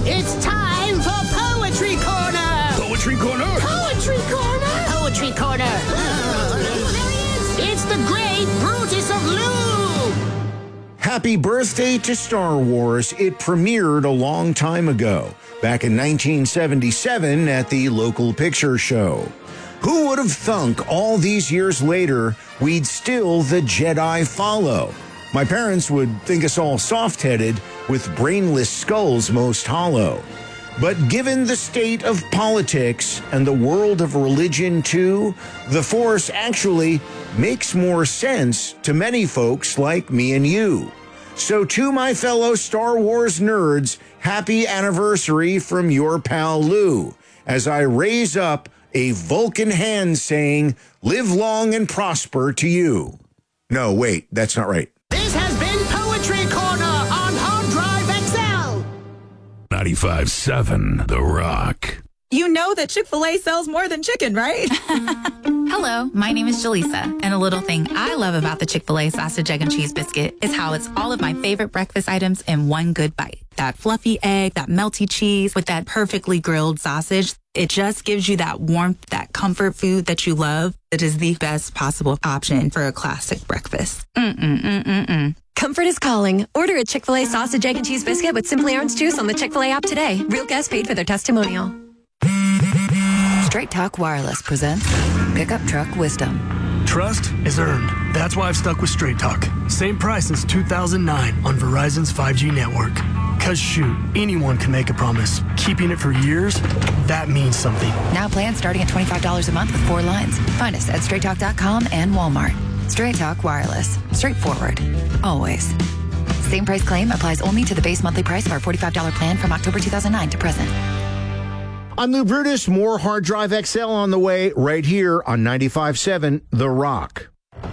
It's time for Poetry Corner! Poetry Corner? Poetry Corner! Poetry Corner! It's the great Brutus of Lou! Happy birthday to Star Wars. It premiered a long time ago, back in 1977 at the local picture show. Who would have thunk all these years later we'd still the Jedi follow? My parents would think us all soft-headed, with brainless skulls most hollow. But given the state of politics and the world of religion too, the Force actually makes more sense to many folks like me and you. So to my fellow Star Wars nerds, happy anniversary from your pal Lou, as I raise up a Vulcan hand saying, live long and prosper to you. No, wait, that's not right. This has been Poetry Corner on Hard Drive XL. 95.7 The Rock. You know that Chick-fil-A sells more than chicken, right? Hello, my name is Jaleesa, and a little thing I love about the Chick-fil-A sausage, egg, and cheese biscuit is how it's all of my favorite breakfast items in one good bite. That fluffy egg, that melty cheese with that perfectly grilled sausage. It just gives you that warmth, that comfort food that you love. It is the best possible option for a classic breakfast. Comfort is calling. Order a Chick-fil-A sausage, egg, and cheese biscuit with Simply Orange Juice on the Chick-fil-A app today. Real guests paid for their testimonial. Straight Talk Wireless presents Pickup Truck Wisdom. Trust is earned. That's why I've stuck with Straight Talk. Same price since 2009 on Verizon's 5G network. Cause shoot, anyone can make a promise. Keeping it for years, that means something. Now plans starting at $25 a month with 4 lines. Find us at straighttalk.com and Walmart. Straight Talk Wireless. Straightforward. Always. Same price claim applies only to the base monthly price of our $45 plan from October 2009 to present. I'm Lou Brutus. More Hard Drive XL on the way right here on 95.7 The Rock.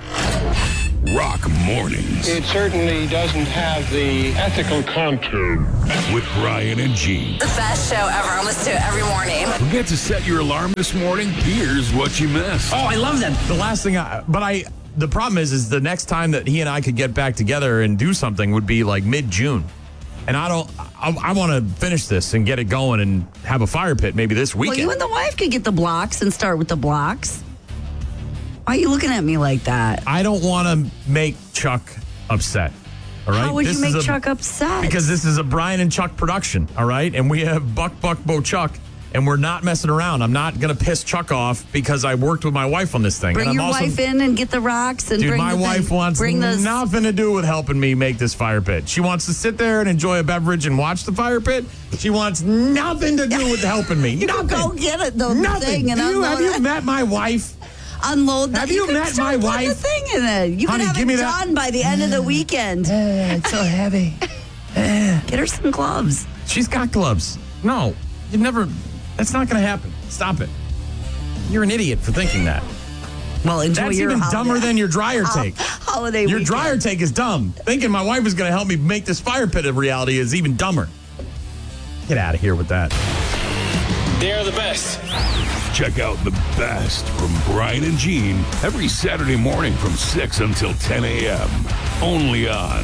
Rock Mornings. It certainly doesn't have the ethical contour. With Brian and Gene. The best show ever. I listen to it every morning. Forget to set your alarm this morning. Here's what you missed. Oh, I love them. The last thing the problem is the next time that he and I could get back together and do something would be like mid-June. And I want to finish this and get it going and have a fire pit maybe this weekend. Well, you and the wife could get the blocks and start with the blocks. Why are you looking at me like that? I don't want to make Chuck upset. All right. How would you make Chuck upset? Because this is a Brian and Chuck production. All right. And we have Buck, Bo, Chuck. And we're not messing around. I'm not going to piss Chuck off because I worked with my wife on this thing. Bring your wife in and get the rocks and bring my wife wants nothing to do with helping me make this fire pit. She wants to sit there and enjoy a beverage and watch the fire pit. She wants nothing to do with helping me. Nothing. Go get it, the thing and unload Have you met my wife? Unload that. Have you met my wife? The thing in it. You Honey, can have it done by the end of the weekend. It's so heavy. Get her some gloves. She's got gloves. No, you've never... That's not going to happen. Stop it. You're an idiot for thinking that. Well, enjoy That's your even dumber than your dryer take. Holiday Your weekend. dryer take is dumb. Thinking my wife is going to help me make this fire pit a reality is even dumber. Get out of here with that. They're the best. Check out the best from Brian and Gene every Saturday morning from 6 until 10 a.m. Only on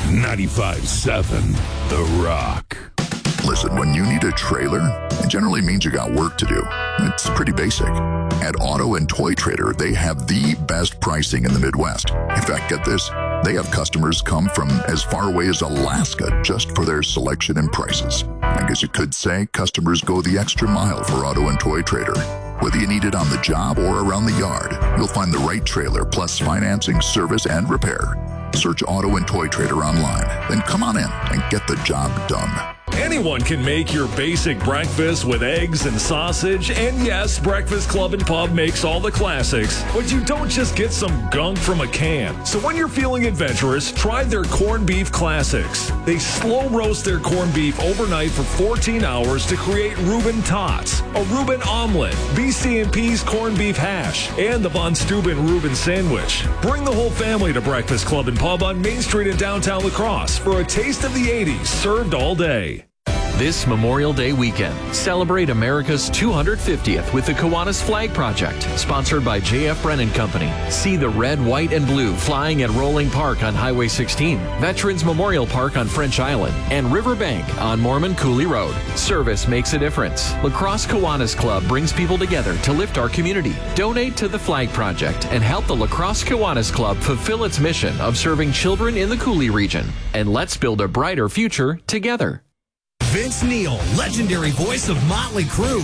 95.7 The Rock. Listen, when you need a trailer, it generally means you got work to do. It's pretty basic. At Auto and Toy Trader, they have the best pricing in the Midwest. In fact, get this, they have customers come from as far away as Alaska just for their selection and prices. I guess you could say customers go the extra mile for Auto and Toy Trader. Whether you need it on the job or around the yard, you'll find the right trailer plus financing, service, and repair. Search Auto and Toy Trader online, then come on in and get the job done. Anyone can make your basic breakfast with eggs and sausage. And yes, Breakfast Club and Pub makes all the classics. But you don't just get some gunk from a can. So when you're feeling adventurous, try their corned beef classics. They slow roast their corned beef overnight for 14 hours to create Reuben Tots, a Reuben omelet, BC&P's corned beef hash, and the Von Steuben Reuben sandwich. Bring the whole family to Breakfast Club and Pub on Main Street in downtown La Crosse for a taste of the 80s served all day. This Memorial Day weekend, celebrate America's 250th with the Kiwanis Flag Project, sponsored by J.F. Brennan Company. See the red, white, and blue flying at Rolling Park on Highway 16, Veterans Memorial Park on French Island, and Riverbank on Mormon Cooley Road. Service makes a difference. La Crosse Kiwanis Club brings people together to lift our community. Donate to the Flag Project and help the La Crosse Kiwanis Club fulfill its mission of serving children in the Cooley region. And let's build a brighter future together. Vince Neil, legendary voice of Motley Crue.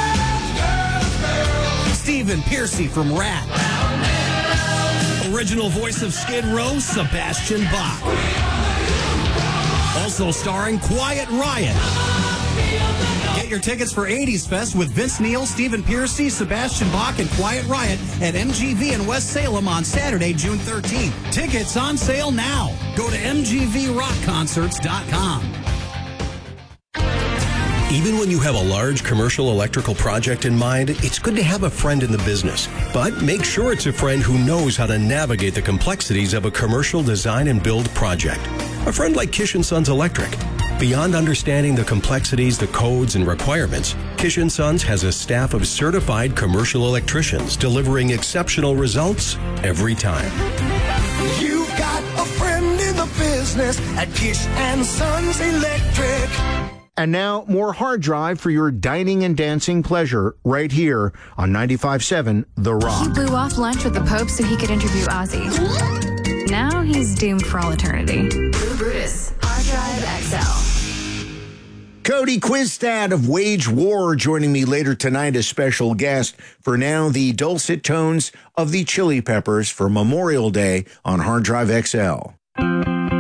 Stephen Pearcy from Rat. Original voice of Skid Row, Sebastian Bach. Also starring Quiet Riot. Get your tickets for 80s Fest with Vince Neil, Stephen Pearcy, Sebastian Bach, and Quiet Riot at MGV in West Salem on Saturday, June 13th. Tickets on sale now. Go to mgvrockconcerts.com. Even when you have a large commercial electrical project in mind, it's good to have a friend in the business. But make sure it's a friend who knows how to navigate the complexities of a commercial design and build project. A friend like Kish & Sons Electric. Beyond understanding the complexities, the codes, and requirements, Kish & Sons has a staff of certified commercial electricians delivering exceptional results every time. You've got a friend in the business at Kish & Sons Electric. And now, more Hard Drive for your dining and dancing pleasure right here on 95.7 The Rock. He blew off lunch with the Pope so he could interview Ozzy. Now he's doomed for all eternity. Blue Brutus, Hard Drive XL. Cody Quistad of Wage War joining me later tonight as special guest. For now, the dulcet tones of the Chili Peppers for Memorial Day on Hard Drive XL.